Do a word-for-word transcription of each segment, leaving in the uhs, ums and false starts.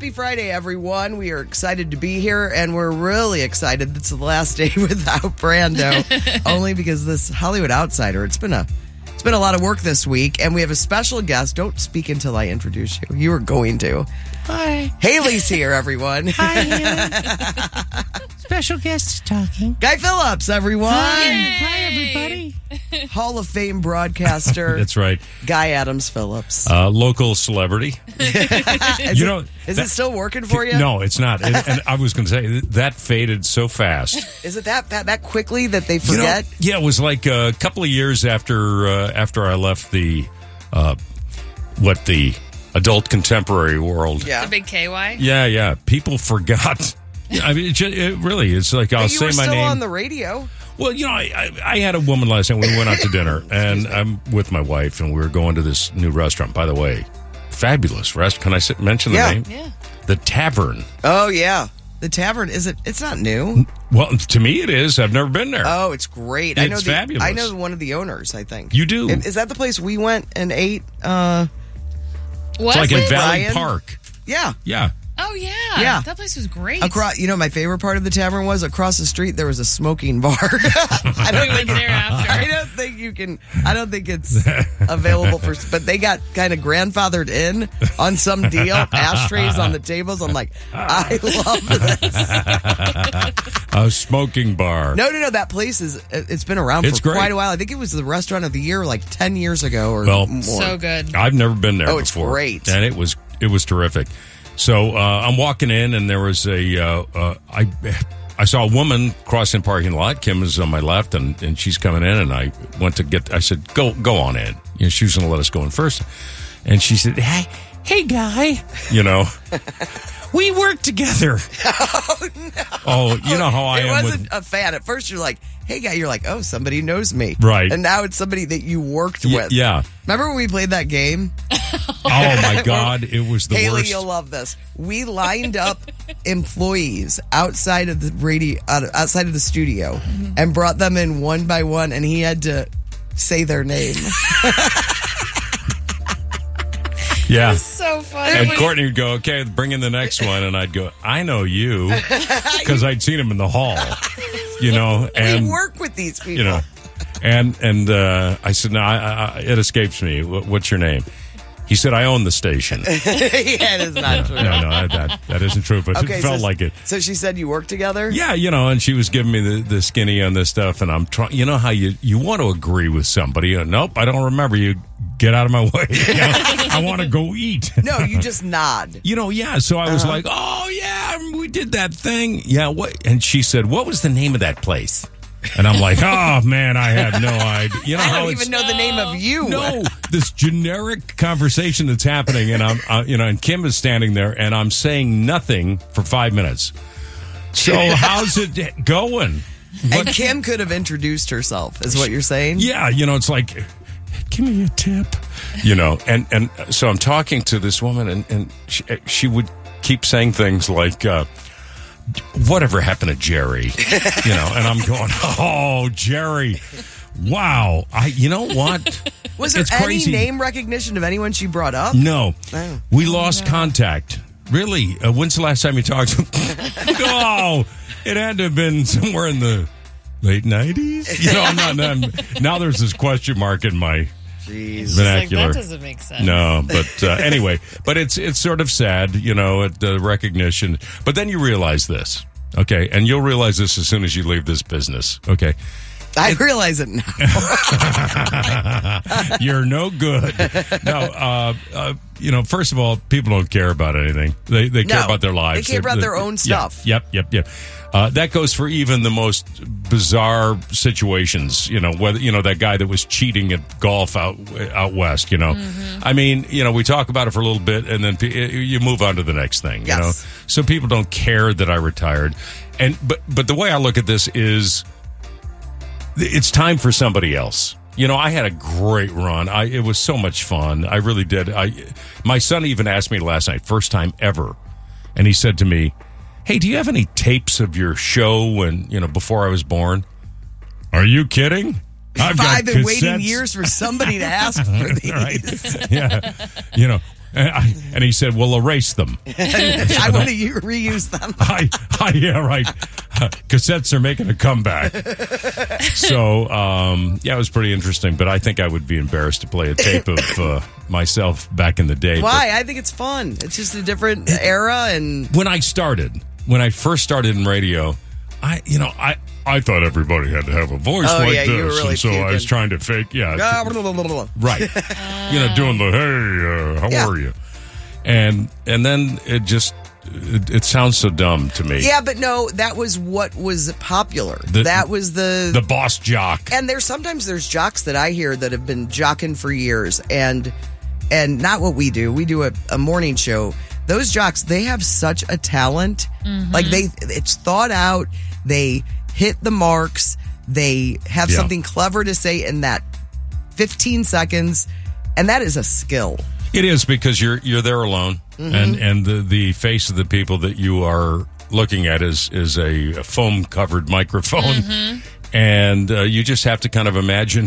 Happy Friday, everyone. We are excited to be here, and we're really excited. It's the last day without Brando, only because this Hollywood Outsider, it's been a it's been a lot of work this week, and we have a special guest. Don't speak until I introduce you. You are going to. Hi. Haley's here, everyone. Hi, Haley. Special guest talking. Guy Phillips, everyone. Hi. Hi, everybody. Hall of Fame broadcaster. That's right. Guy Adams Phillips. Uh, local celebrity. is you it, know, is that, it still working for you? No, it's not. And, and I was going to say that faded so fast. Is it that that, that quickly that they You know, forget? yeah, it was like a couple of years after uh, after I left the uh, what the adult contemporary world. Yeah. The big K Y? Yeah, yeah. People forgot. I mean, it, just, it really, it's like I'll you say were my still name. on the radio. Well, you know, I, I, I had a woman last night. We went out to dinner, and I'm with my wife, and we were going to this new restaurant. By the way, fabulous restaurant. Can I sit, mention the Yeah. name? Yeah. The Tavern. Oh, yeah. The Tavern, is it? It's not new. Well, to me, it is. I've never been there. Oh, it's great. I know It's the, fabulous. I know one of the owners, I think. You do? Is that the place we went and ate? Uh, Was it's like it? in Valley Ryan? Park. yeah. Yeah. Oh, yeah. Yeah. That place was great. Across, you know, my favorite part of the Tavern was across the street there was a smoking bar. I we went there after. I don't think you can. I don't think it's available for. But they got kind of grandfathered in on some deal. Ashtrays on the tables. I'm like, I love this. A smoking bar. No, no, no. That place is. It's been around It's for great. quite a while. I think it was the restaurant of the year like ten years ago or Well, more. So good. I've never been there Oh, it's before. great. And it was it was terrific. So uh, I'm walking in, and there was a uh, uh, I I saw a woman crossing the parking lot. Kim is on my left, and, and she's coming in, and I went to get. I said, "Go go on in." You know, she was going to let us go in first, and she said, "Hey, hey, guy, you know." We work together. Oh, no. Oh, you know how I it am wasn't with. a fan. At first, you're like, hey, guy. You're like, oh, somebody knows me. Right. And now it's somebody that you worked Y- with. yeah. Remember when we played that game? Oh my God, it was the Haley, worst. you'll love this. We lined up employees outside of the radio, out- outside of the studio, Mm-hmm. and brought them in one by one, and he had to say their name. Yeah. So funny. And Courtney would go, okay, bring in the next one. And I'd go, I know you. Because I'd seen him in the hall, you know. And, we work with these people. you know, and and uh, I said, no, I, I, it escapes me. What, what's your name? He said, I own the station. yeah, it is not true. No, no, that, that, that isn't true, but Okay, it felt so, like it. So she said you work together? Yeah, you know, and she was giving me the, the skinny on this stuff, and I'm trying. You know how you, you want to agree with somebody? Uh, nope, I don't remember you. Get out of my way. You know, I want to go eat. No, you just nod. You know, yeah. So I was Uh-huh. like, oh yeah, we did that thing. Yeah. What? And she said, what was the name of that place? And I'm like, oh man, I have no idea. You know I how don't it's even know the name of you. no this generic conversation that's happening, and I'm, uh, you know, and Kim is standing there, and I'm saying nothing for five minutes. So how's it going? And Kim could have introduced herself, is what you're saying? Yeah, you know, it's like, give me a tip, you know. And and so I'm talking to this woman, and and she, she would keep saying things like, uh, "Whatever happened to Jerry?" You know, and I'm going, "Oh, Jerry, wow! I, you know what? Was there It's any crazy. name recognition of anyone she brought up? No, Oh. we lost contact. Really? Uh, when's the last time you talked to? Oh, it had to have been somewhere in the late nineties. You know, I'm not. I'm, now there's this question mark in my Jeez. Like, vernacular. that doesn't make sense. No, but uh, anyway, but it's it's sort of sad, you know, at the recognition. But then you realize this, okay, and you'll realize this as soon as you leave this business, okay. I realize it now. You're no good. No, uh, uh, you know, first of all, people don't care about anything. They they care No, about their lives. they care about They're- their own yeah, stuff. Yep, yep, yep. Uh, that goes for even the most bizarre situations. You know, whether you know that guy that was cheating at golf out out west. You know, I mean, you know, we talk about it for a little bit, and then pe- you move on to the next thing. You Yes. know, so people don't care that I retired, and but but the way I look at this is, it's time for somebody else. You know, I had a great run. I it was so much fun. I really did. I my son even asked me last night, first time ever, and he said to me, "Hey, do you have any tapes of your show when, you know, before I was born?" Are you kidding? I've got I've been waiting cassettes. years for somebody to ask for these. Right. Yeah. You know, And, I, and he said, well, erase them. I want to u- reuse them. I, I, yeah, right. Uh, cassettes are making a comeback. So, um, yeah, it was pretty interesting. But I think I would be embarrassed to play a tape of uh, myself back in the day. Why? I think it's fun. It's just a different era. And But when I started, when I first started in radio, I, you know, I, I thought everybody had to have a voice Oh, like yeah, this. you were really and so I was puking. trying to fake, yeah. Ah, blah, blah, blah, blah. Right. You know, doing the, hey, uh, how Yeah. are you? And and then it just, it, it sounds so dumb to me. Yeah, but no, that was what was popular. The- that was the, The boss jock. and there's sometimes there's jocks that I hear that have been jocking for years, and and not what we do. We do a, a morning show. Those jocks, they have such a talent. Like they, it's thought out. They hit the marks. They have Yeah. something clever to say in that fifteen seconds, and that is a skill. It is, because you're you're there alone, Mm-hmm. and and the, the face of the people that you are looking at is is a, a foam covered microphone, Mm-hmm. and uh, you just have to kind of imagine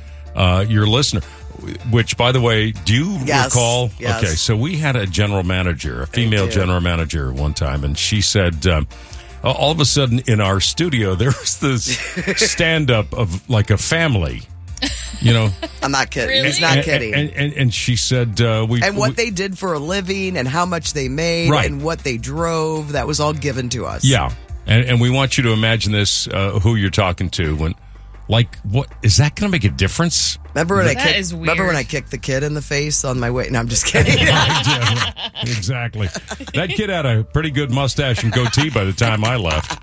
uh, your listener. Which, by the way, do you Yes, recall? yes. Okay, so we had a general manager, a female do. general manager, one time, and she said. Um, all of a sudden, in our studio, there was this stand up of like a family, you know. I'm not kidding. Really? He's not and, kidding. And, and, and she said, uh, "We and what we- they did for a living and how much they made Right. and what they drove, that was all given to us. Yeah, and, and we want you to imagine this: uh, who you're talking to. When, like, what is that going to make a difference? Remember when I That kicked, is weird. remember when I kicked the kid in the face on my way? No, I'm just kidding. Yeah, exactly. That kid had a pretty good mustache and goatee by the time I left.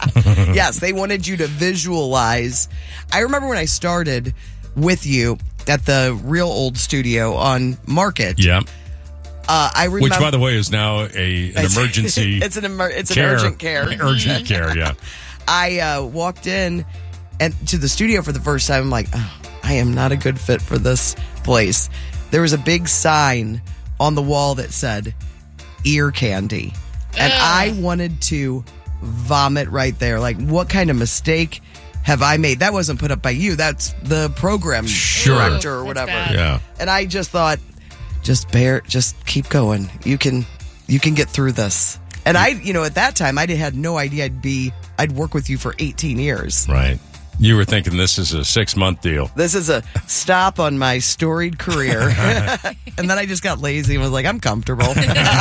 Yes, they wanted you to visualize. I remember when I started with you at the real old studio on Market. Yeah, Uh, I remember. which, by the way, is now a an emergency. it's an emer- it's care. an urgent care. Urgent care. Yeah. I uh, walked in and to the studio for the first time. I'm like, oh, I am not a good fit for this place. There was a big sign on the wall that said ear candy. And I wanted to vomit right there. Like, what kind of mistake have I made? That wasn't put up by you. That's the program Sure. director or That's whatever. bad. Yeah. And I just thought, just bear, just keep going. You can, you can get through this. And I, you know, at that time, I had no idea I'd be, I'd work with you for eighteen years. Right. You were thinking this is a six month deal. This is a stop on my storied career. And then I just got lazy and was like, I'm comfortable.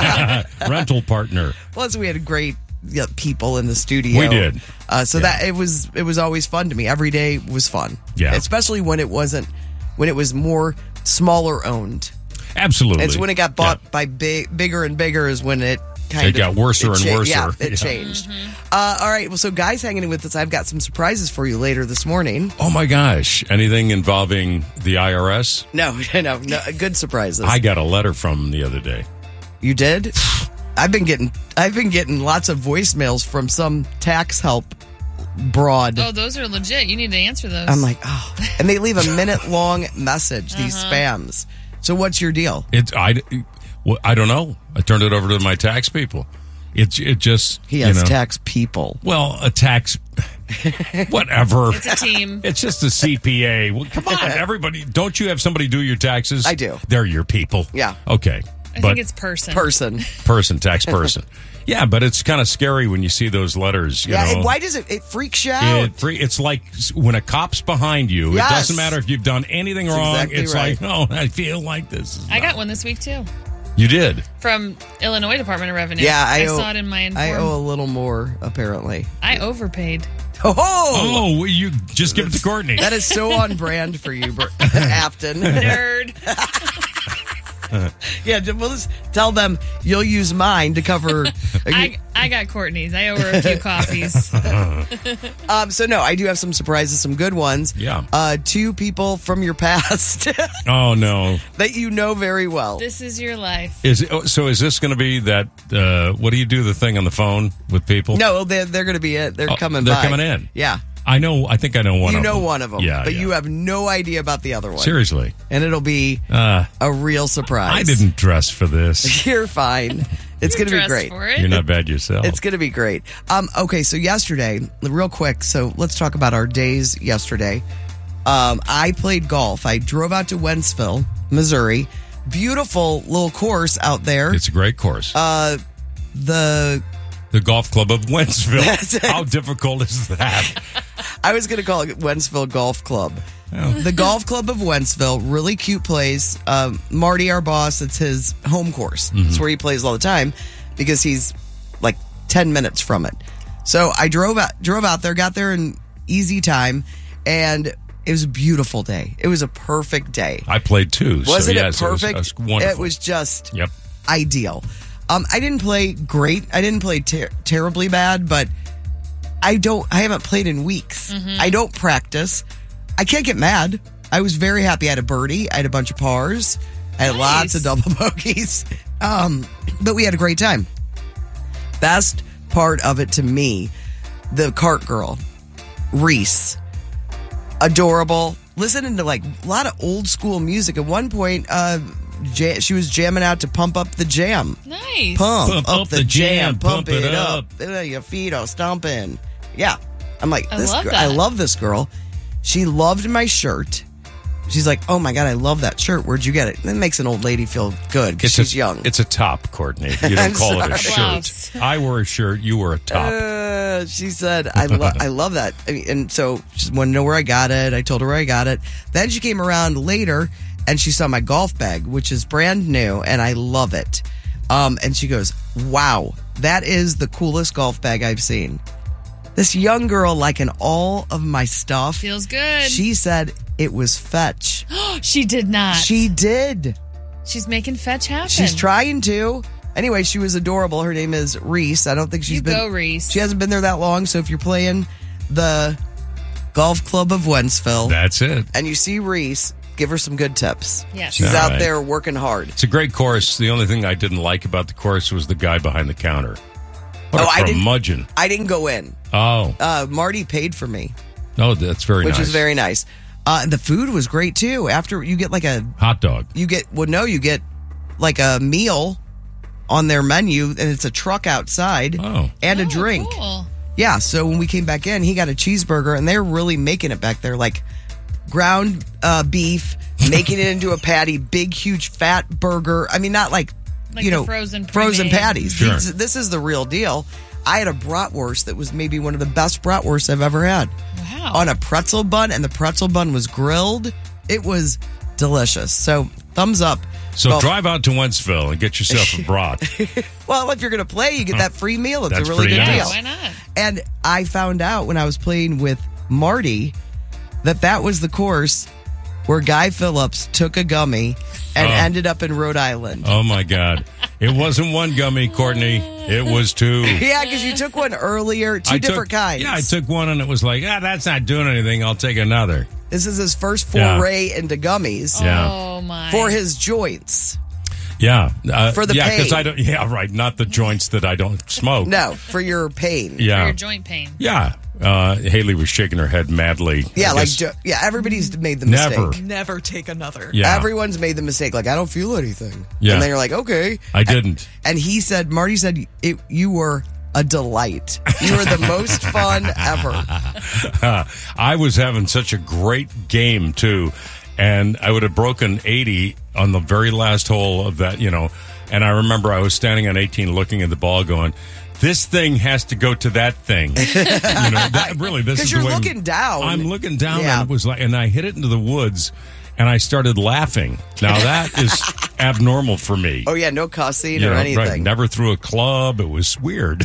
Rental partner. Plus, we had great yeah, people in the studio. We did. Uh, so Yeah. that it was, it was always fun to me. Every day was fun. Yeah. Especially when it wasn't, when it was more smaller owned. Absolutely. It's when it got bought Yeah. by big, bigger and bigger is when it kind It of got worser it and cha- worser. Yeah, it Yeah. changed. Uh, all right. Well, so guys hanging with us, I've got some surprises for you later this morning. Oh my gosh. Anything involving the I R S? No, no, no, good surprises. I got a letter from them the other day. You did? I've been getting, I've been getting lots of voicemails from some tax help broad. Oh, those are legit. You need to answer those. I'm like, oh, and they leave a minute long message. These spams. So what's your deal? It's I, well, I don't know. I turned it over to my tax people. It it just He has you know, tax people. well a tax whatever. it's a team. It's just a C P A. Well, come on, everybody! Don't you have somebody do your taxes? I do. They're your people. Yeah. Okay. I but think it's person. Person. person, tax person. Yeah, but it's kind of scary when you see those letters. You Yeah. know? And why does it? It freaks you out. It free, it's like when a cop's behind you. Yes. It doesn't matter if you've done anything wrong. exactly it's right. like, oh, I feel like this. Is I not- got one this week too You did. from Illinois Department of Revenue. Yeah, I owe- saw it in my inform. I owe a little more, apparently. I overpaid. Oh, Oh, well, you just give it to Courtney. that is so on brand for you, Br- Afton. Nerd. Yeah, we'll just tell them you'll use mine to cover. I, I got Courtney's. I owe her a few coffees. um, so no, I do have some surprises, some good ones. Yeah. Uh, two people from your past Oh no! that you know very well. This is your life. Is it, oh, so? Is this going to be that? Uh, what do you do? The thing on the phone with people? No, they're they're going to be it. They're Oh, coming. they're by. coming in. Yeah, I know. I think I know one. you of know them. one of them. Yeah, but yeah. you have no idea about the other one. Seriously. And it'll be Uh, a real surprise. I didn't dress for this. You're fine. It's going to be Dressed great. For it. You're not bad yourself. It's going to be great. Um, okay, so yesterday, real quick, so let's talk about our days yesterday. Um, I played golf. I drove out to Wentzville, Missouri. beautiful little course out there. It's a great course. Uh, the the Golf Club of Wentzville. That's it. How difficult is that? I was going to call it Wentzville Golf Club. Oh. The Golf Club of Wentzville, really cute place. Um, Marty, our boss, it's his home course. Mm-hmm. It's where he plays all the time because he's like ten minutes from it. So I drove out, drove out there, got there in easy time, and it was a beautiful day. It was a perfect day. I played too. Wasn't so yes, it perfect? It was, it was wonderful. It was just Yep. ideal. Um, I didn't play great. I didn't play ter- terribly bad, but I don't. I haven't played in weeks. I don't practice. I can't get mad. I was very happy. I had a birdie. I had a bunch of pars. I had Nice. lots of double bogeys. Um, but we had a great time. Best part of it to me, the cart girl, Reese, adorable. Listening to like a lot of old school music. At one point, uh, ja- she was jamming out to Pump Up the Jam. Nice. Pump, Pump up, up the, the jam, jam, pump, pump it, it up. up. Uh, Your feet are stomping. Yeah. I'm like, I this love girl, that. I love this girl. She loved my shirt. She's like, oh my God, I love that shirt. Where'd you get it? That makes an old lady feel good because she's a, young. It's a top, Courtney. You I'm don't call it a sorry. shirt. Gloves. I wear a shirt. You wear a top. Uh, she said, I, lo- I love that. I mean, and so she wanted to know where I got it. I told her where I got it. Then she came around later and she saw my golf bag, which is brand new, and I love it. Um, and she goes, wow, that is the coolest golf bag I've seen. This young girl liking all of my stuff. Feels good. She said it was fetch. She did not. She did. She's making fetch happen. She's trying to. Anyway, she was adorable. Her name is Reese. I don't think she's You been. go, Reese. She hasn't been there that long. So if you're playing the Golf Club of Wentzville That's it. and you see Reese, give her some good tips. Yes. She's All out right. there working hard. It's a great course. The only thing I didn't like about the course was the guy behind the counter. What Oh, a I didn't- curmudgeon. I didn't go in. Oh, Uh, Marty paid for me, no, that's very which nice. was very nice. Uh, and the food was great too. After you get like a, Hot dog. you get, well, no, you get like a meal on their menu and it's a truck outside Oh. and a Oh, drink. Cool. Yeah, so when we came back in, he got a cheeseburger, and they're really making it back there, like ground uh, beef, making it into a patty, big, huge, fat burger. I mean, not like, Like you the know, frozen frozen pre-made. patties. Sure. These- this is the real deal. I had a bratwurst that was maybe one of the best bratwursts I've ever had. Wow. On a pretzel bun, and the pretzel bun was grilled. It was delicious. So, thumbs up. So Well, drive out to Wentzville and get yourself a brat. Well, if you're going to play, you get that free meal. It's That's a really pretty good nice. yeah, deal. why not? And I found out when I was playing with Marty that that was the course where Guy Phillips took a gummy and Oh. ended up in Rhode Island. Oh, my God. It wasn't one gummy, Courtney. It was two. Yeah, because you took one earlier, two I different took, kinds. Yeah, I took one and it was like, ah, that's not doing anything. I'll take another. This is his first Yeah. foray into gummies Yeah. Oh my. for his joints. Yeah. Uh, For the yeah, pain. I don't, yeah, right. Not the joints that I don't smoke. No, for your pain. For Yeah. your joint pain. Yeah. Uh, Haley was shaking her head madly. Yeah, I like guess- jo- yeah, everybody's made the Never. mistake. Never take another. yeah. Everyone's made the mistake. Like I don't feel anything. Yeah. And then you're like, okay. I didn't. And he said, Marty said, it, you were a delight. You were the most fun ever. Uh, I was having such a great game too, and I would have broken eighty on the very last hole of that, you know. And I remember I was standing on eighteen, looking at the ball, going, "This thing has to go to that thing." you know, that, really, this 'Cause is you're the way looking down. I'm looking down, Yeah. and it was like, and I hit it into the woods, and I started laughing. Now that is abnormal for me. Oh yeah, no cussing You or know, anything. right? Never threw a club. It was weird.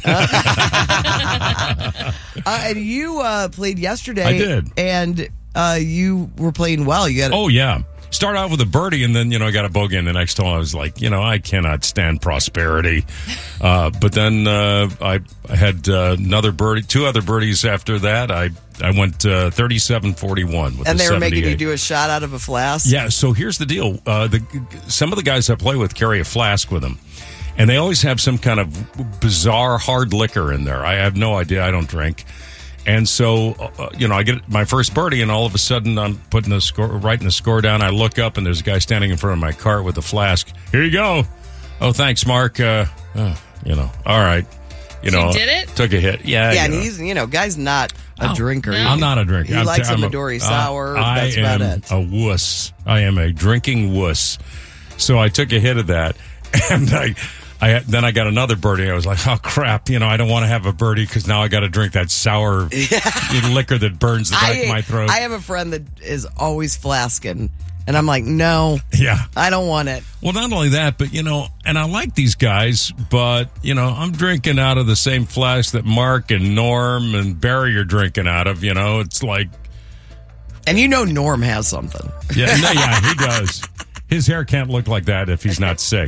Uh, and you uh, played yesterday. I did. And uh, you were playing well. You had Oh, yeah. Start out with a birdie, and then, you know, I got a bogey, and the next hole I was like, you know, I cannot stand prosperity. Uh, but then uh, I had uh, another birdie, two other birdies after that. I, I went uh, thirty-seven forty-one with and the they were making you seventy-eight. do a shot out of a flask. Yeah, so here's the deal. Uh, the Some of the guys I play with carry a flask with them, and they always have some kind of bizarre hard liquor in there. I have no idea. I don't drink. And so, uh, you know, I get my first birdie, and all of a sudden I'm putting the score, writing the score down. I look up, and there's a guy standing in front of my cart with a flask. Here you go. Oh, thanks, Mark. Uh, uh, you know, all right. You So know, you did it? Took a hit. Yeah. Yeah, you and know. he's, you know, guy's not a Oh, drinker. no. I'm not a drinker. He I'm likes t- a I'm Midori uh, sour. I That's am about it. a wuss. I am a drinking wuss. So I took a hit of that, and I, I then I got another birdie. I was like, oh crap, you know, I don't want to have a birdie because now I got to drink that sour liquor that burns the back I, of my throat. I have a friend that is always flasking, and I'm like, no, yeah, I don't want it. well, not only that, but you know, and I like these guys, but you know, I'm drinking out of the same flask that Mark and Norm and Barry are drinking out of. You know, it's like, And you know Norm has something. yeah, no, yeah, he does. His hair can't look like that if he's not sick.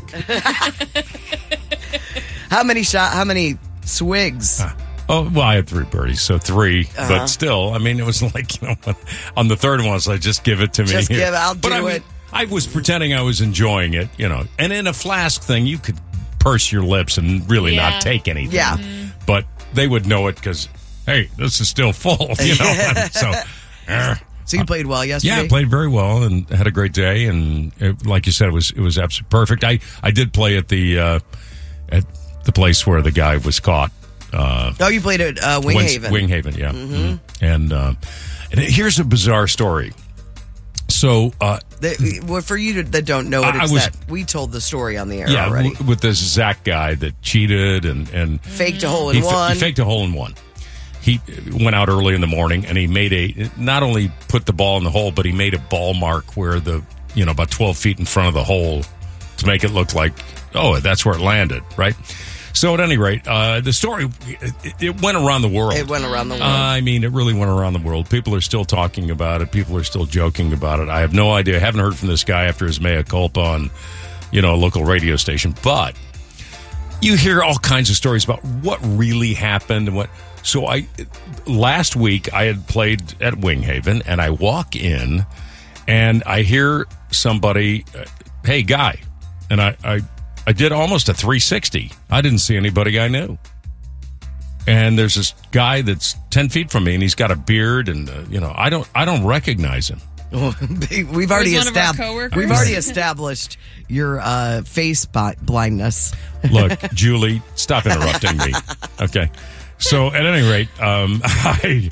How many shot? How many swigs? Oh, well, I had three birdies, so three. Uh-huh. But still, I mean, it was like, you know, on the third one, it's like, just give it to me. Just give, I'll but do I mean, it. I was pretending I was enjoying it, you know. And in a flask thing, you could purse your lips and really Yeah. not take anything. Yeah. But they would know it because, hey, this is still full, you know. so, uh, So you played well yesterday? yeah, I played very well and had a great day. And it, like you said, it was it was absolutely perfect. I, I did play at the uh, at the place where the guy was caught. Uh, Oh, you played at uh, Winghaven. Winghaven, yeah. Mm-hmm. And, uh, and here's a bizarre story. So, uh, The, well, for you to, that don't know it, I- I it's was- that we told the story on the air yeah, already. w- with this Zach guy that cheated and, and Faked a hole in he, fa- one. he faked a hole in one. He went out early in the morning and he made a, not only put the ball in the hole, but he made a ball mark where the, you know, about twelve feet in front of the hole to make it look like, oh, that's where it landed, right? So at any rate, uh, the story, it, it went around the world. It went around the world. I mean, it really went around the world. People are still talking about it. People are still joking about it. I have no idea. I haven't heard from this guy after his mea culpa on, you know, a local radio station. But you hear all kinds of stories about what really happened and what. So I, last week I had played at Winghaven, and I walk in, and I hear somebody, uh, "Hey, guy," and I, I, I did almost a three sixty. I didn't see anybody I knew. And there's this guy that's ten feet from me, and he's got a beard, and uh, you know, I don't, I don't recognize him. We've already one of our established. coworkers? We've already established your uh, face bi- blindness. Look, Julie, stop interrupting me. Okay. So at any rate, um, I,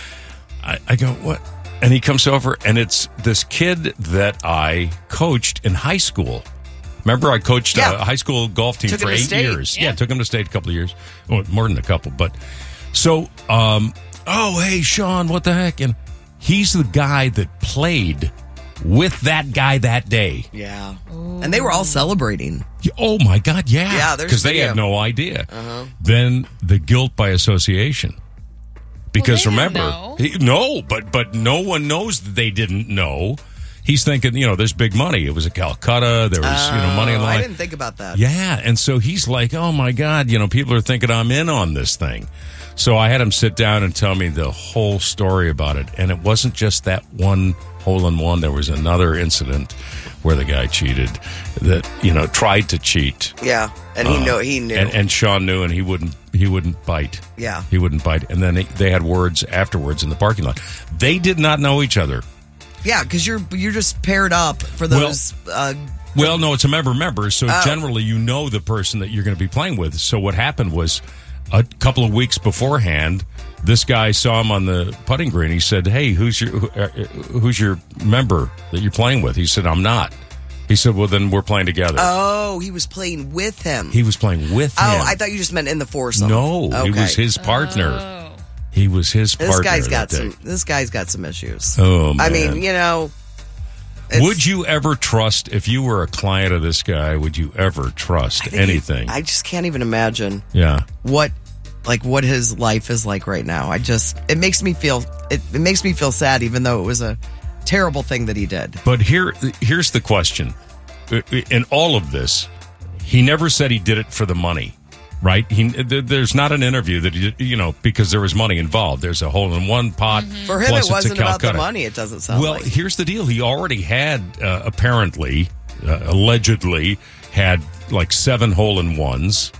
I, I go, what? And he comes over, and it's this kid that I coached in high school. Remember, I coached Yeah. a high school golf team Took him for to eight state. years. Yeah. Yeah. took him to state a couple of years. Well, more than a couple. But so, um, oh, hey, Sean, what the heck? And he's the guy that played with that guy that day. Yeah. And they were all celebrating. Oh my God! Yeah, Yeah, there's because they video. had no idea. Uh-huh. Then the guilt by association, because Well, they didn't remember, know. he, no, but but no one knows that they didn't know. He's thinking, you know, there's big money. It was a Calcutta. There was, you know, money on the Oh, I line. didn't think about that. Yeah, and so he's like, oh my God, you know, people are thinking I'm in on this thing. So I had him sit down and tell me the whole story about it, and it wasn't just that one hole in one. There was another incident where the guy cheated, that you know tried to cheat. Yeah. And he know he knew. And, and Sean knew, and he wouldn't. He wouldn't bite. Yeah. he wouldn't bite. And then they, they had words afterwards in the parking lot. They did not know each other. yeah, because you're you're just paired up for those. uh, Well, no, it's a member member. So Oh. generally, you know the person that you're going to be playing with. So what happened was, a couple of weeks beforehand, this guy saw him on the putting green. He said, "Hey, who's your who, uh, who's your member that you're playing with?" He said, "I'm not." He said, "Well, then we're playing together." oh, he was playing with him. He was playing with oh, him. I thought you just meant in the foursome. No, he Okay. was his partner. Oh. He was his partner. This guy's got that day. some. This guy's got some issues. Oh, I man. mean, you know. it's- Would you ever trust, if you were a client of this guy, would you ever trust I think he- anything? I just can't even imagine yeah. what, like, what his life is like right now. I just, it makes me feel, it, it makes me feel sad, even though it was a terrible thing that he did. But here, here's the question. In all of this, he never said he did it for the money, right? He, there- there's not an interview that, he, you know, because there was money involved. There's a hole-in-one pot. For him, plus it it's a wasn't about the Calcutta. money. It doesn't sound Well, like. here's the deal. He already had, uh, apparently, uh, allegedly, had like seven hole-in-ones.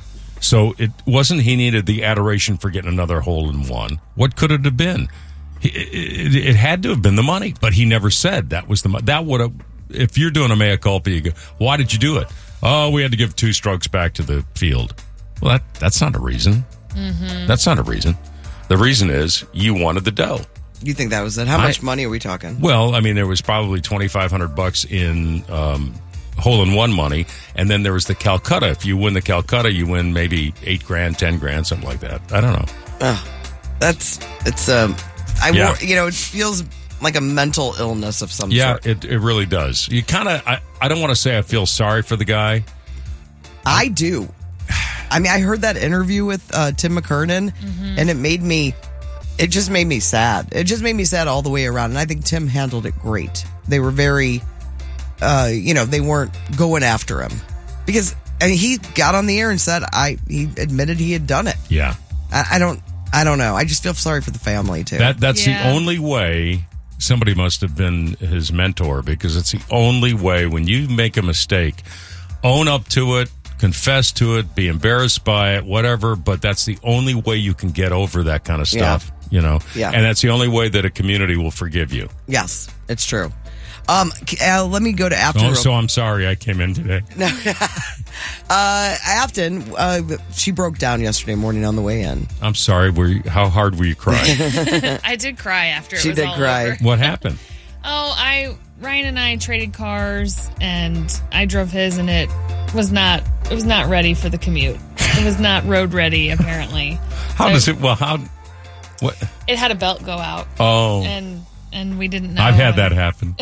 So it wasn't he needed the adoration for getting another hole-in-one. What could it have been? It, it, it had to have been the money, but he never said that was the money. That would have, if you're doing a mea culpa, you go, why did you do it? Oh, we had to give two strokes back to the field. Well, that that's not a reason. Mm-hmm. That's not a reason. The reason is you wanted the dough. You think that was it? How I- much money are we talking? Well, I mean, there was probably twenty-five hundred bucks in um, hole-in-one money. And then there was the Calcutta. If you win the Calcutta, you win maybe eight grand, ten grand, something like that. I don't know. Uh, that's, it's, um, I, Yeah. wor- you know, it feels like a mental illness of some Yeah, sort. it, it really does. You kind of, I, I don't want to say I feel sorry for the guy. I do. I mean, I heard that interview with uh, Tim McKernan, and it made me, it just made me sad. It just made me sad all the way around. And I think Tim handled it great. They were very, uh, you know, they weren't going after him because I mean, he got on the air and said, I, he admitted he had done it. Yeah. I, I don't, I don't know. I just feel sorry for the family too. That That's Yeah. the only way. Somebody must have been his mentor, because it's the only way when you make a mistake, own up to it, confess to it, be embarrassed by it, whatever. But that's the only way you can get over that kind of stuff, you know? Yeah. And that's the only way that a community will forgive you. Yes, it's true. Um, uh, let me go to Afton. Oh, real so I'm sorry I came in today. Uh, Afton, uh, she broke down yesterday morning on the way in. I'm sorry. Were you, how hard were you crying? I did cry after it She was did all cry. over. What happened? Oh, I Ryan and I traded cars, and I drove his, and it was not it was not ready for the commute. It was not road ready, apparently. How So does it? Well, how? What? It had a belt go out, Oh, and and we didn't know. I've had that and- happen.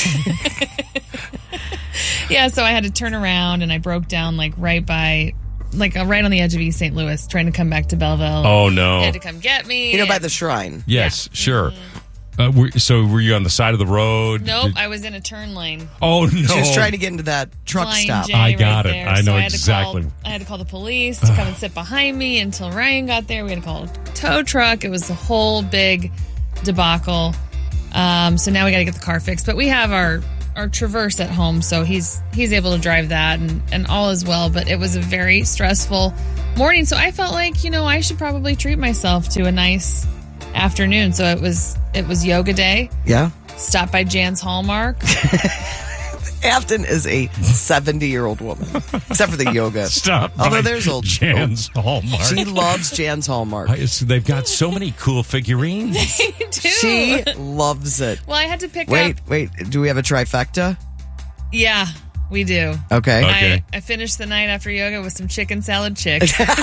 Yeah, so I had to turn around, and I broke down like right by, like uh, right on the edge of East Saint Louis, trying to come back to Belleville. Oh They no. had to come get me. You know, by and- the shrine. Yes, sure. Uh, were, so were you on the side of the road? Nope, Did- I was in a turn lane. oh no. She was trying to get into that truck Flying stop. J I right got it. there. I know so I had to exactly. Call, I had to call the police to come and sit behind me until Ryan got there. We had to call a tow truck. It was a whole big debacle. Um, so now we got to get the car fixed. But we have our our Traverse at home, so he's he's able to drive that, and, and all is well. But it was a very stressful morning, so I felt like, you know, I should probably treat myself to a nice afternoon. So it was it was yoga day. Yeah. Stopped by Jan's Hallmark. Afton is a seventy-year-old woman, except for the yoga. Stop. Although by there's old Jan's Hallmark. She loves Jan's Hallmark. I- it's- they've got so many cool figurines. Too. She loves it. Well, I had to pick Wait, up. wait. Do we have a trifecta? Yeah, we do. Okay. Okay. I, I finished the night after yoga with some chicken salad chick.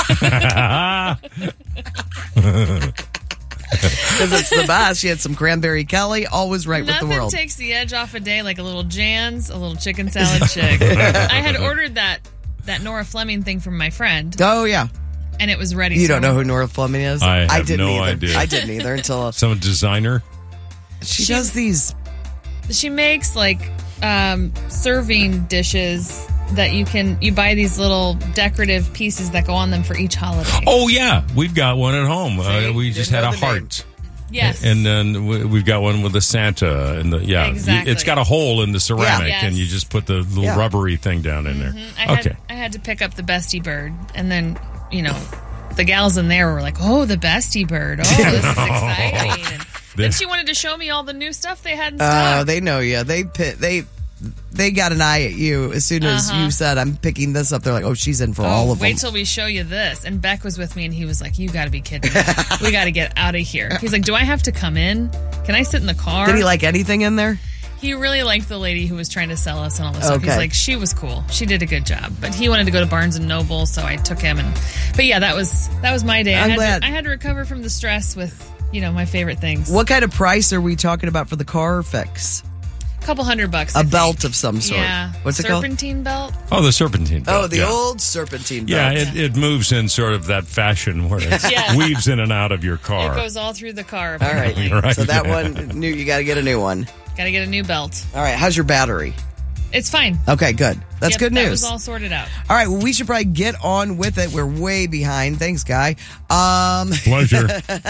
Because it's the best. She had some cranberry Kelly. Always right with Nothing the world. takes the edge off a day like a little Jan's, a little chicken salad chick. I had ordered that that Nora Fleming thing from my friend, Oh, yeah. and it was ready. You so don't know who Nora Fleming is? I have didn't no either. idea. I didn't either until Some designer. she, She- does these. She makes like um, serving dishes that you can you buy these little decorative pieces that go on them for each holiday. Oh yeah, we've got one at home. Uh, See? we just Didn't had know a the name. heart. Yes, And then we- we've got one with the Santa and the yeah. Exactly. It's got a hole in the ceramic, Yes. and you just put the little Yeah. rubbery thing down in there. I had, Okay. I had to pick up the Bestie Bird, and then, you know, the gals in there were like, "Oh, the Bestie Bird! Oh, this is exciting!" And then she wanted to show me all the new stuff they had in Oh, stock. they know you. They pit, they they got an eye at you as soon as Uh-huh. you said, "I'm picking this up." They're like, "Oh, she's in for all Oh, of wait them." till we show you this. And Beck was with me, and he was like, "You got to be kidding me! We got to get out of here." He's like, "Do I have to come in? Can I sit in the car?" Did he like anything in there? He really liked the lady who was trying to sell us and all this stuff. Okay. He's like, she was cool. She did a good job. But he wanted to go to Barnes and Noble, so I took him. And but yeah, that was that was my day. I I'm had glad. to, I had to recover from the stress with, you know, my favorite things. What kind of price are we talking about for the car fix? A couple hundred bucks. I A think. belt of some sort. Yeah. What's it called? Serpentine belt. Oh, the serpentine. Oh, belt, the yeah. old serpentine Yeah, belt. it, it moves in sort of that fashion where it Yes. weaves in and out of your car. It goes all through the car. All right. Apparently. Right. So that one, new. You got to get a new one. Got to get a new belt. All right. How's your battery? It's fine. Okay, good. That's Yep, good That news. was all sorted out. All right. Well, we should probably get on with it. We're way behind. Thanks, Guy. Um, Pleasure.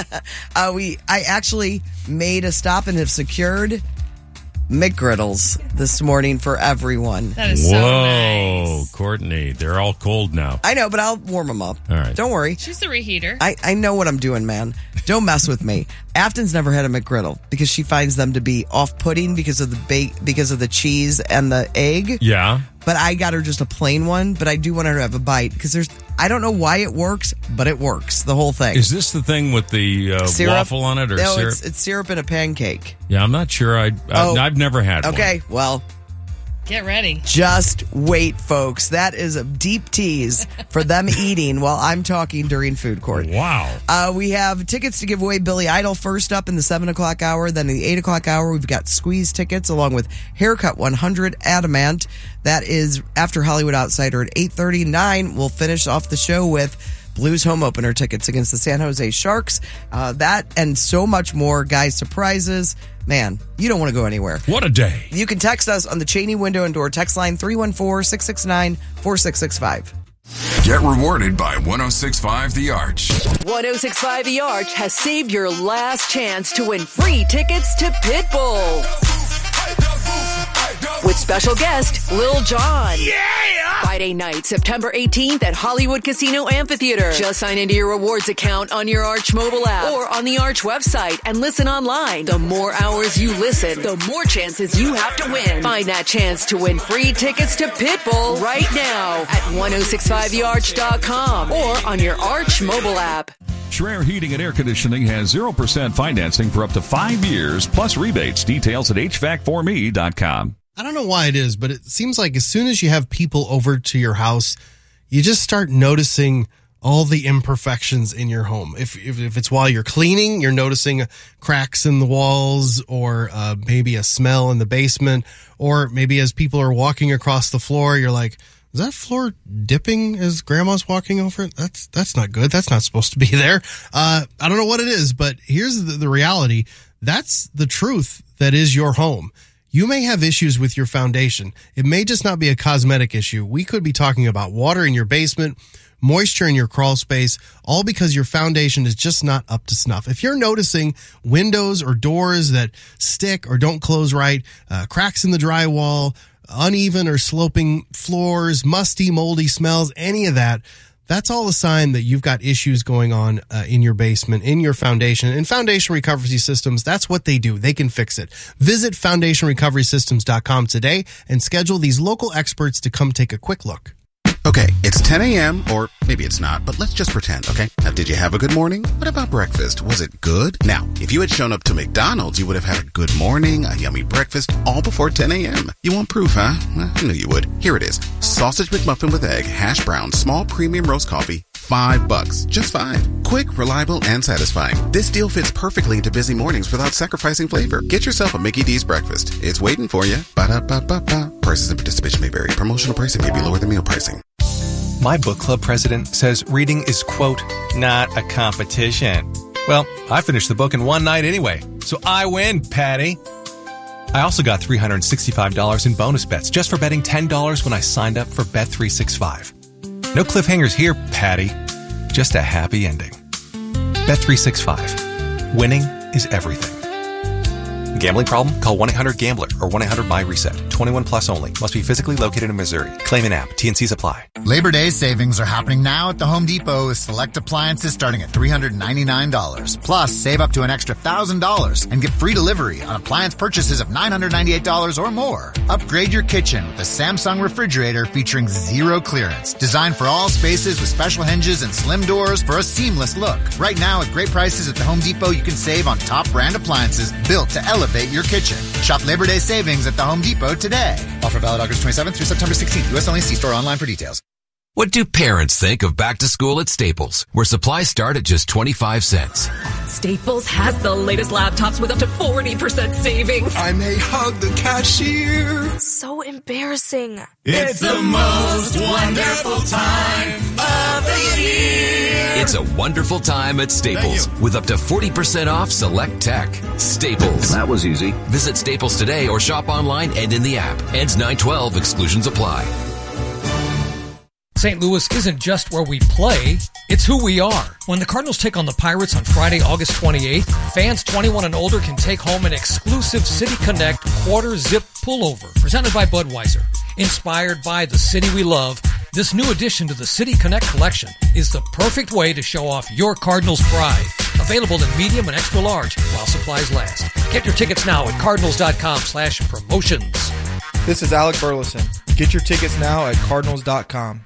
uh, we I actually made a stop and have secured McGriddles this morning for everyone. That is so Whoa, nice. Courtney, they're all cold now. I know, but I'll warm them up. All right. Don't worry. She's the reheater. I, I know what I'm doing, man. Don't mess with me. Afton's never had a McGriddle because she finds them to be off-putting because of the bake, because of the cheese and the egg. Yeah. But I got her just a plain one. But I do want her to have a bite because there's. I don't know why it works, but it works. The whole thing. Is this the thing with the uh, Syrup? waffle on it or no, syrup? It's, it's syrup in a pancake. Yeah, I'm not sure. I, I Oh. I've never had one. Okay, well, Get ready. Just wait, folks. That is a deep tease for them eating while I'm talking during food court. Wow. Uh, we have tickets to give away. Billy Idol first up in the seven o'clock hour. Then in the eight o'clock hour, we've got Squeeze tickets along with Haircut one hundred Adamant. That is after Hollywood Outsider at eight thirty-nine. We'll finish off the show with Blues home opener tickets against the San Jose Sharks. Uh, that and so much more. Guys, surprises. Man, you don't want to go anywhere. What a day. You can text us on the Cheney window and door text line three one four, six six nine, four six six five. Get rewarded by one oh six point five The Arch. one oh six point five The Arch has saved your last chance to win free tickets to Pitbull. With special guest, Lil Jon. Yeah! Friday night, September eighteenth at Hollywood Casino Amphitheater. Just sign into your rewards account on your Arch mobile app or on the Arch website and listen online. The more hours you listen, the more chances you have to win. Find that chance to win free tickets to Pitbull right now at ten sixty-five the arch dot com or on your Arch mobile app. Schreier Heating and Air Conditioning has zero percent financing for up to five years, plus rebates. Details at H V A C for me dot com. I don't know why it is, but it seems like as soon as you have people over to your house, you just start noticing all the imperfections in your home. If if, if it's while you're cleaning, you're noticing cracks in the walls, or uh, maybe a smell in the basement, or maybe as people are walking across the floor, you're like, is that floor dipping as grandma's walking over it? That's that's not good. That's not supposed to be there. Uh, I don't know what it is, but here's the, the reality. That's the truth that is your home. You may have issues with your foundation. It may just not be a cosmetic issue. We could be talking about water in your basement, moisture in your crawl space, all because your foundation is just not up to snuff. If you're noticing windows or doors that stick or don't close right, uh, cracks in the drywall, uneven or sloping floors, musty, moldy smells, any of that, that's all a sign that you've got issues going on uh, in your basement, in your foundation. And Foundation Recovery Systems, that's what they do. They can fix it. Visit foundation recovery systems dot com today and schedule these local experts to come take a quick look. Okay, it's ten a.m., or maybe it's not, but let's just pretend, okay? Now, did you have a good morning? What about breakfast? Was it good? Now, if you had shown up to McDonald's, you would have had a good morning, a yummy breakfast, all before ten a.m. You want proof, huh? Well, I knew you would. Here it is. Sausage McMuffin with egg, hash brown, small premium roast coffee, five bucks. Just five. Quick, reliable, and satisfying. This deal fits perfectly into busy mornings without sacrificing flavor. Get yourself a Mickey D's breakfast. It's waiting for you. Ba-da-ba-ba-ba. Prices and participation may vary. Promotional pricing may be lower than meal pricing. My book club president says reading is, quote, not a competition. Well, I finished the book in one night anyway, so I win, Patty. I also got three hundred sixty-five dollars in bonus bets just for betting ten dollars when I signed up for Bet three sixty-five. No cliffhangers here, Patty. Just a happy ending. Bet three sixty-five. Winning is everything. Gambling problem? Call one eight hundred gambler or one eight hundred my reset. twenty-one plus only. Must be physically located in Missouri. Claim an app. T N Cs apply. Labor Day savings are happening now at the Home Depot with select appliances starting at three hundred ninety-nine dollars. Plus, save up to an extra one thousand dollars and get free delivery on appliance purchases of nine hundred ninety-eight dollars or more. Upgrade your kitchen with a Samsung refrigerator featuring zero clearance. Designed for all spaces with special hinges and slim doors for a seamless look. Right now, at great prices at the Home Depot, you can save on top brand appliances built to elevate your kitchen. Shop Labor Day savings at the Home Depot today. Offer valid August twenty-seventh through September sixteenth. U S only. See store online for details. What do parents think of back to school at Staples, where supplies start at just twenty-five cents? Staples has the latest laptops with up to forty percent savings. I may hug the cashier. So embarrassing. It's the most wonderful time of the year. It's a wonderful time at Staples with up to forty percent off select tech. Staples. That was easy. Visit Staples today or shop online and in the app. Ends nine twelve. Exclusions apply. Saint Louis isn't just where we play, it's who we are. When the Cardinals take on the Pirates on Friday, August twenty-eighth, fans twenty-one and older can take home an exclusive City Connect quarter zip pullover presented by Budweiser. Inspired by the city we love, this new addition to the City Connect collection is the perfect way to show off your Cardinals pride. Available in medium and extra large while supplies last. Get your tickets now at cardinals.com slash promotions. This is Alec Burleson. Get your tickets now at cardinals dot com.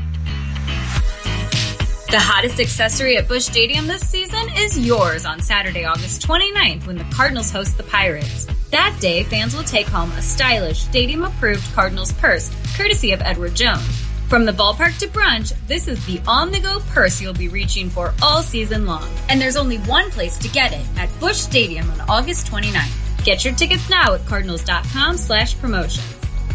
The hottest accessory at Busch Stadium this season is yours on Saturday, August twenty-ninth, when the Cardinals host the Pirates. That day, fans will take home a stylish, stadium-approved Cardinals purse, courtesy of Edward Jones. From the ballpark to brunch, this is the on-the-go purse you'll be reaching for all season long. And there's only one place to get it, at Busch Stadium on August twenty-ninth. Get your tickets now at cardinals.com slash promotions.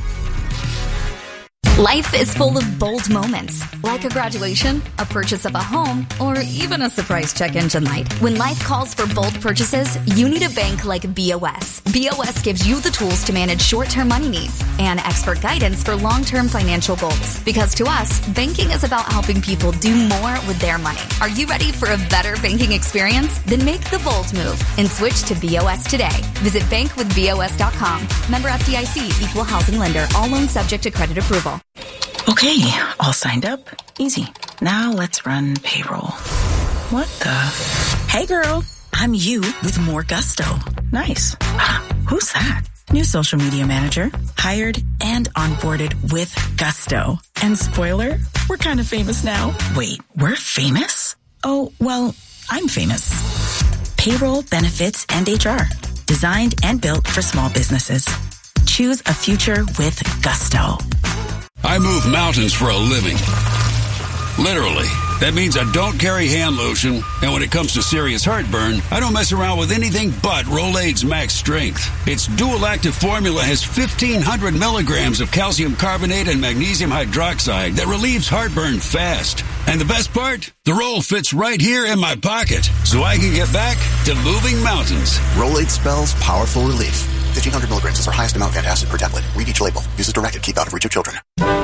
Life is full of bold moments, like a graduation, a purchase of a home, or even a surprise check engine light. When life calls for bold purchases, you need a bank like B O S. B O S gives you the tools to manage short-term money needs and expert guidance for long-term financial goals. Because to us, banking is about helping people do more with their money. Are you ready for a better banking experience? Then make the bold move and switch to B O S today. Visit bank with B O S dot com. Member F D I C, equal housing lender. All loans subject to credit approval. Okay, all signed up. Easy. Now let's run payroll. What the? Hey girl, I'm you with more gusto. Nice. Who's that? New social media manager. Hired and onboarded with gusto. And spoiler, we're kind of famous now. Wait, we're famous? Oh, well, I'm famous. Payroll, benefits, and H R. Designed and built for small businesses. Choose a future with gusto. I move mountains for a living. Literally. That means I don't carry hand lotion, and when it comes to serious heartburn, I don't mess around with anything but Rolaids Max Strength. Its dual-active formula has fifteen hundred milligrams of calcium carbonate and magnesium hydroxide that relieves heartburn fast. And the best part? The roll fits right here in my pocket, so I can get back to moving mountains. Rolaids spells powerful relief. fifteen hundred milligrams is our highest amount of antacid per tablet. Read each label. Use as directed. Keep out of reach of children.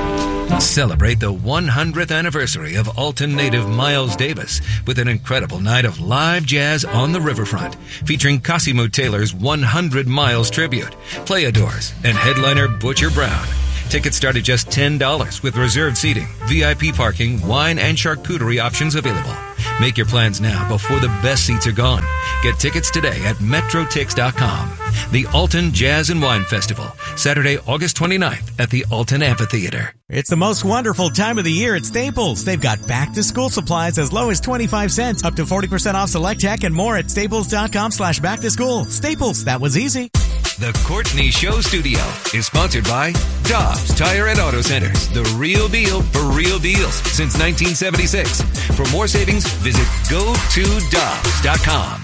Celebrate the one hundredth anniversary of Alton native Miles Davis with an incredible night of live jazz on the riverfront, featuring Cosimo Taylor's one hundred Miles tribute, Playadors, and headliner Butcher Brown. Tickets start at just ten dollars with reserved seating, V I P parking, wine, and charcuterie options available. Make your plans now before the best seats are gone. Get tickets today at metro tix dot com. The Alton Jazz and Wine Festival, Saturday, August twenty-ninth at the Alton Amphitheater. It's the most wonderful time of the year at Staples. They've got back-to-school supplies as low as twenty-five cents, up to forty percent off select tech and more at staples.com slash back-to-school. Staples, that was easy. The Courtney Show Studio is sponsored by Dobbs Tire and Auto Centers, the real deal for real deals since nineteen seventy-six. For more savings, visit go to dobbs dot com.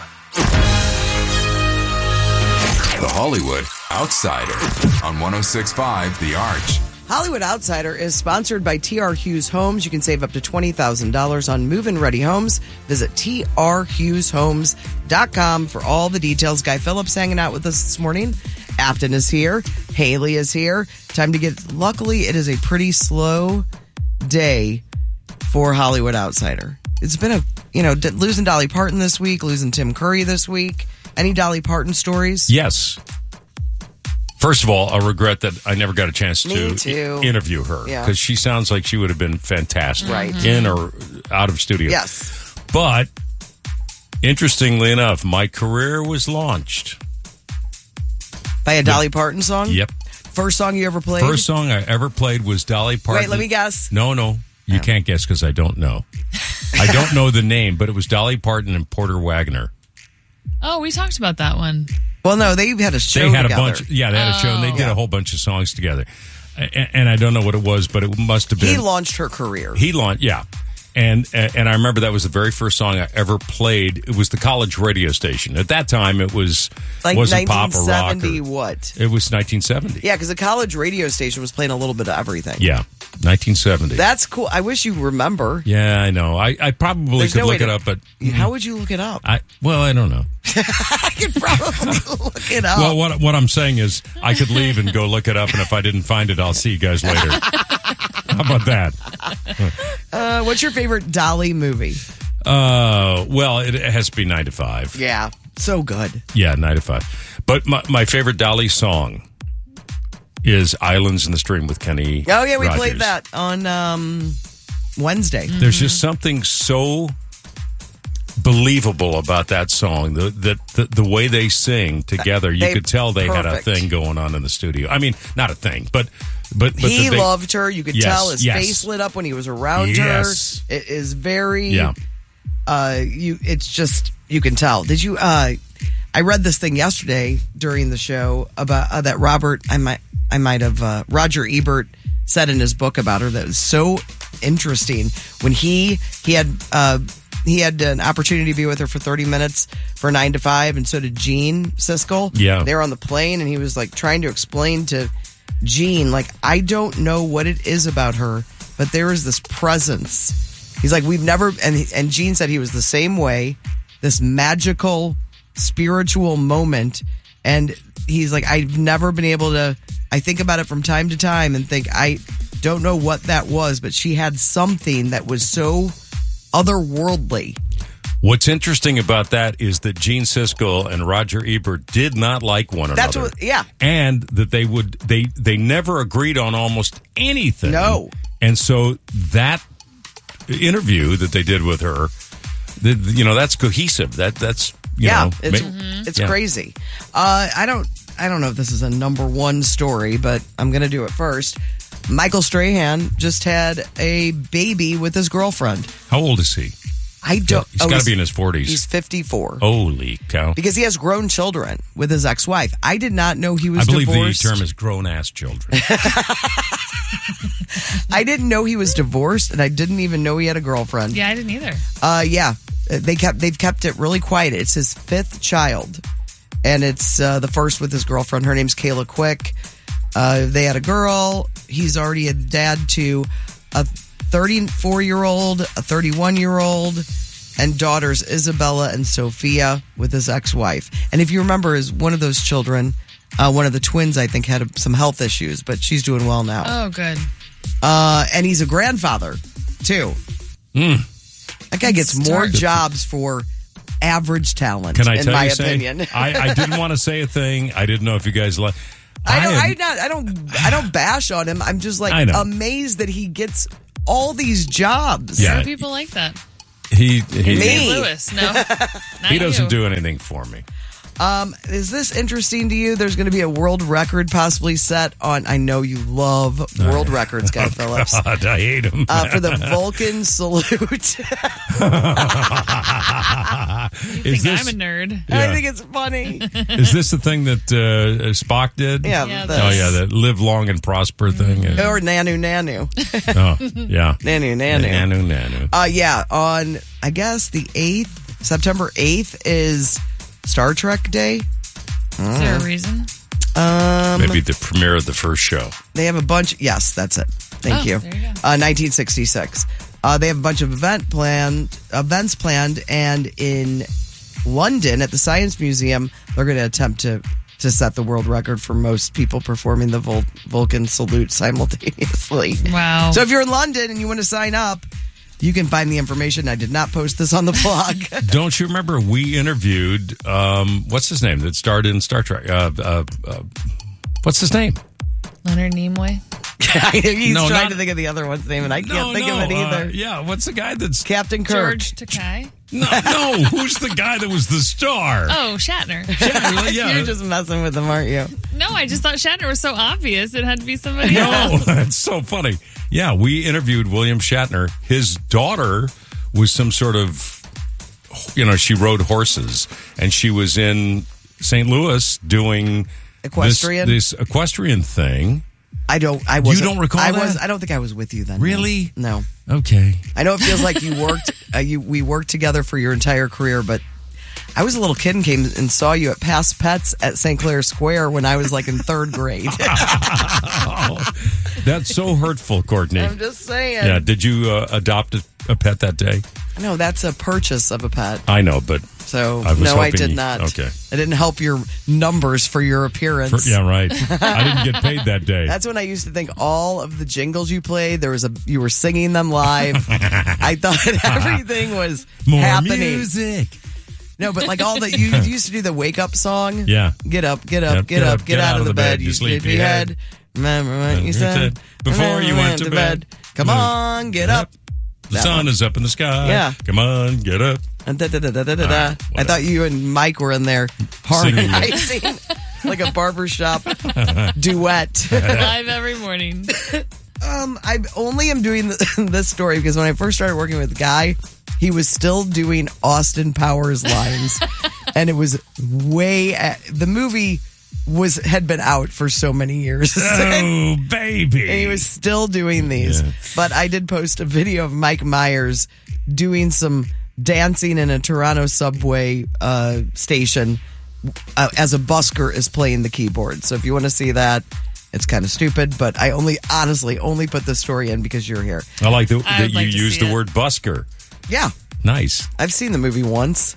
The Hollywood Outsider on one oh six point five The Arch. Hollywood Outsider is sponsored by T R Hughes Homes. You can save up to twenty thousand dollars on move-in ready homes. Visit T R hughes homes dot com for all the details. Guy Phillips hanging out with us this morning. Afton is here. Haley is here. Time to get, luckily it is a pretty slow day for Hollywood Outsider. It's been a, you know, losing Dolly Parton this week, losing Tim Curry this week. Any Dolly Parton stories? Yes. First of all, I regret that I never got a chance Me to too. I- interview her Yeah. because she sounds like she would have been fantastic Right. in or out of studio. Yes. But interestingly enough, my career was launched By a Dolly Parton song? Yep. First song you ever played? First song I ever played was Dolly Parton. Wait, let me guess. No, no. You can't guess because I don't know. I don't know the name, but it was Dolly Parton and Porter Wagner. Oh, we talked about that one. Well, no, they had a show They had together. a bunch. Yeah, they had a show, and they Oh. did a whole bunch of songs together. And, and I don't know what it was, but it must have been. He launched her career. He launched, yeah. And and I remember that was the very first song I ever played. It was the college radio station. At that time, it was Like wasn't pop or rock. nineteen seventy Or, what? it was nineteen seventy. Yeah, because the college radio station was playing a little bit of everything. Yeah, nineteen seventy. That's cool. I wish you remember. Yeah, I know. I, I probably There's could no way look it to- up, but How would you look it up? I well, I don't know. I could probably look it up. Well, what what I'm saying is, I could leave and go look it up, and if I didn't find it, I'll see you guys later. How about that? Uh, what's your favorite Dolly movie? Uh, well, it, it has to be nine to five. Yeah, so good. Yeah, nine to five. But my, my favorite Dolly song is "Islands in the Stream" with Kenny. Oh yeah, we Rogers. played that on um, Wednesday. There's just something so believable about that song. The the the, the way they sing together, you They- could tell they had a perfect. thing going on in the studio. I mean, not a thing, but but, but He the, they- loved her. You could Yes, tell his yes. face lit up when he was around Yes. her. It is very. Yeah. Uh, you. It's just you can tell. Did you? Uh, I read this thing yesterday during the show about uh, that Robert, I might, I might have, uh, Roger Ebert said in his book about her that was so interesting. When he, he had, uh, he had an opportunity to be with her for thirty minutes for nine to five, and so did Gene Siskel. Yeah. They were on the plane, and he was like trying to explain to Gene, like, I don't know what it is about her, but there is this presence. He's like, we've never, and, and Gene said he was the same way, this magical spiritual moment. And he's like, I've never been able to, I think about it from time to time and think, I don't know what that was, but she had something that was so otherworldly. What's interesting about that is that Gene Siskel and Roger Ebert did not like one That's another. what, yeah. And that they would they they never agreed on almost anything. No. And so that interview that they did with her, the, you know, that's cohesive. That that's you yeah, know, it's ma- it's yeah. crazy. Uh, I don't I don't know if this is a number one story, but I'm going to do it first. Michael Strahan just had a baby with his girlfriend. How old is he? I don't. He's oh, got to be in his forties. He's fifty-four. Holy cow! Because he has grown children with his ex-wife. I did not know he was I believe divorced. the term is grown-ass children. I didn't know he was divorced, and I didn't even know he had a girlfriend. Yeah, I didn't either. Uh, yeah, they kept they've kept it really quiet. It's his fifth child, and it's uh, the first with his girlfriend. Her name's Kayla Quick. Uh, they had a girl. He's already a dad to a thirty-four-year-old, a thirty-one-year-old, and daughters Isabella and Sophia with his ex-wife. And if you remember, is one of those children, uh, one of the twins, I think, had some health issues, but she's doing well now. Oh, good. Uh, and he's a grandfather, too. Mm. That guy gets Start. more jobs for average talent, Can I in tell my you opinion. something? I, I didn't want to say a thing. I didn't know if you guys like. I don't. am- I, not. I don't. I don't bash on him. I'm just I like know. amazed that he gets all these jobs. Yeah. There are people like that. He he, Me. Saint Louis, no. he doesn't you. do anything for me. Um, is this interesting to you? There's going to be a world record possibly set on. I know you love world records, Guy Phillips. God, I hate him. Uh, for the Vulcan salute. I Is think this- I'm a nerd. I Yeah. think it's funny. Is this the thing that uh, Spock did? Yeah, Yeah, the- Oh yeah, that live long and prosper thing. Yeah. Or Nanu Nanu. Oh yeah. Nanu Nanu. Nanu nanu. Uh, yeah, on, I guess, the eighth, September eighth is Star Trek Day. Is there a reason? Um, Maybe the premiere of the first show. They have a bunch. Yes, that's it. Thank Oh, you. there you go. Uh, nineteen sixty-six. Uh, they have a bunch of event planned, events planned, and in London at the Science Museum, they're going to attempt to to set the world record for most people performing the Vul- Vulcan salute simultaneously. Wow. So if you're in London and you want to sign up, you can find the information. I did not post this on the blog. Don't you remember we interviewed um, what's his name that starred in Star Trek? Uh, uh, uh, what's his name? Leonard Nimoy. He's No, trying not- to think of the other one's name, and I can't No, think no, of it uh, either. yeah, what's the guy that's Captain Kirk. George Takei. no, no? Who's the guy that was the star? Oh, Shatner. Yeah, yeah. You're just messing with them, aren't you? No, I just thought Shatner was so obvious it had to be somebody No, else. it's so funny. Yeah, we interviewed William Shatner. His daughter was some sort of, you know, she rode horses, and she was in Saint Louis doing Equestrian? this, this equestrian thing. I don't. I was. don't recall I that? was. I don't think I was with you then. Really? No. Okay. I know it feels like you worked. Uh, you we worked together for your entire career, but I was a little kid and came and saw you at Pass Pets at Saint Clair Square when I was like in third grade. Oh, that's so hurtful, Courtney. I'm just saying. Yeah. Did you uh, adopt a, a pet that day? No, that's a purchase of a pet. I know, but So I was no, I hoping did you- not. okay. I didn't help your numbers for your appearance. For- yeah, right. I didn't get paid that day. That's when I used to think all of the jingles you played, there was a you were singing them live. I thought everything was More happening. music. No, but like all the you used to do the wake up song. Yeah. Get up, get up, get, up, get, out, of the bed, you sleepyhead. Remember what you said before you went to bed. Come on, get up. The That sun one. is up in the sky. Yeah. Come on, get up. And da, da, da, da, da, da, All da. right, I thought you and Mike were in there harmonizing like a barbershop duet. Live every morning. Um, I only am doing th- this story because when I first started working with Guy, he was still doing Austin Powers lines. and it was way at, the movie was had been out for so many years. Oh, baby. And he was still doing these. Yeah. But I did post a video of Mike Myers doing some dancing in a Toronto subway uh, station uh, as a busker is playing the keyboard. So if you want to see that, it's kind of stupid, but I only, honestly, only put this story in because you're here. I like the, I that would you like to used see the it. word busker. Yeah. Nice. I've seen the movie once.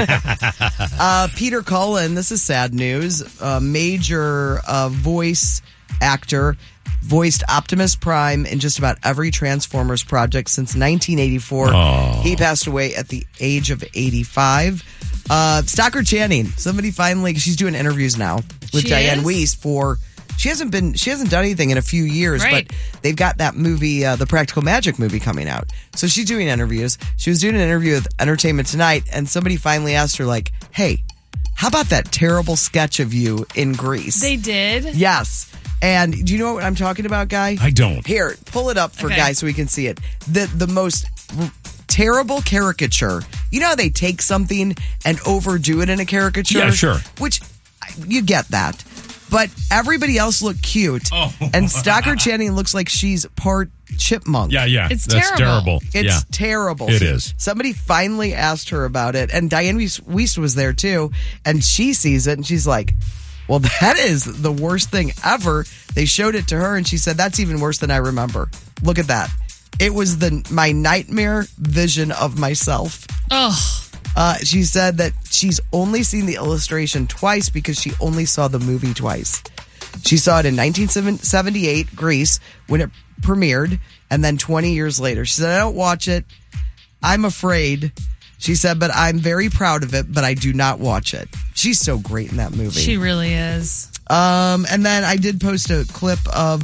uh, Peter Cullen, this is sad news. A major uh, voice actor, voiced Optimus Prime in just about every Transformers project since nineteen eighty-four. Oh. He passed away at the age of eighty-five. Uh, Stockard Channing, somebody finally, she's doing interviews now with She Diane is? Wiest for. She hasn't been. She hasn't done anything in a few years, Right. but they've got that movie, uh, the Practical Magic movie, coming out. So she's doing interviews. She was doing an interview with Entertainment Tonight, and somebody finally asked her, like, "Hey, how about that terrible sketch of you in Grease?" They did? Yes. And do you know what I'm talking about, Guy? I don't. Here, pull it up for Okay. Guy so we can see it. The the most r- terrible caricature. You know how they take something and overdo it in a caricature? Yeah, sure. Which I- you get that. But everybody else looked cute. Oh. And Stockard Channing looks like she's part chipmunk. Yeah, yeah. It's That's terrible. terrible. It's yeah. terrible. It So is. Somebody finally asked her about it, and Diane Wiest Wiest was there too, and she sees it, and she's like, well, that is the worst thing ever. They showed it to her, and she said, that's even worse than I remember. Look at that. It was the my nightmare vision of myself. Oh, Uh, she said that she's only seen the illustration twice because she only saw the movie twice. She saw it in nineteen seventy-eight, Grease, when it premiered, and then twenty years later. She said, I don't watch it. I'm afraid. She said, but I'm very proud of it, but I do not watch it. She's so great in that movie. she really is. Um, and then I did post a clip of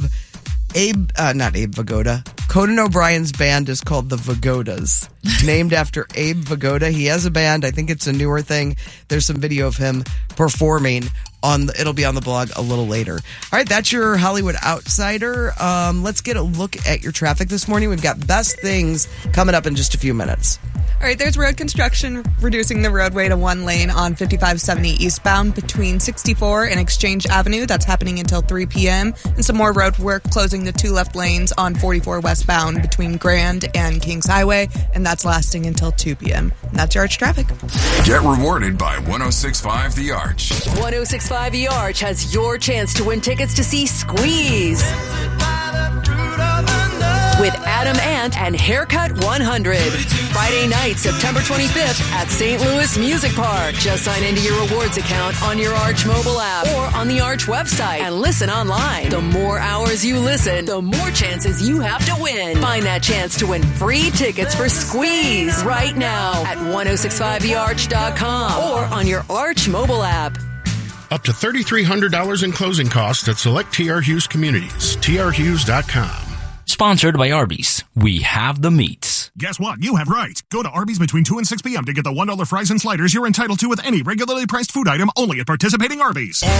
Abe, uh, not Abe Vigoda. Conan O'Brien's band is called the Vigodas, named after Abe Vigoda. He has a band. I think it's a newer thing. There's some video of him performing on the, it'll be on the blog a little later. All right, that's your Hollywood Outsider. Um, let's get a look at your traffic this morning. We've got best things coming up in just a few minutes. All right, there's road construction reducing the roadway to one lane on fifty-five seventy eastbound between sixty-four and Exchange Avenue. That's happening until three p.m. And some more road work closing the two left lanes on forty-four westbound between Grand and Kings Highway, and that's lasting until two p.m. And that's your Arch traffic. Get rewarded by one oh six point five The Arch. one oh six point five The Arch has your chance to win tickets to see Squeeze with Adam Ant and Haircut one hundred. Friday night, September twenty-fifth at Saint Louis Music Park. Just sign into your rewards account on your Arch mobile app or on the Arch website and listen online. The more hours you listen, the more chances you have to win. Find that chance to win free tickets for Squeeze right now at ten sixty-five the arch dot com or on your Arch mobile app. Up to three thousand three hundred dollars in closing costs at select T R Hughes communities. T R Hughes dot com. Sponsored by Arby's. We have the meats. Guess what? You have right. Go to Arby's between two and six p.m. to get the one dollar fries and sliders you're entitled to with any regularly priced food item only at participating Arby's.